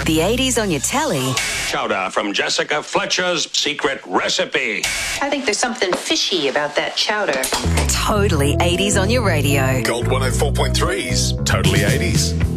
The 80s on your telly. Chowder from Jessica Fletcher's Secret Recipe. I think there's something fishy about that chowder. Totally 80s on your radio. Gold 104.3's Totally 80s.